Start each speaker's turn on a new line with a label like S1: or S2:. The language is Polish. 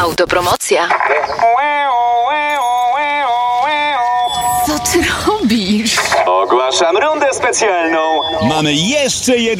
S1: Autopromocja. Co ty robisz?
S2: Ogłaszam rundę specjalną.
S3: Mamy jeszcze jeden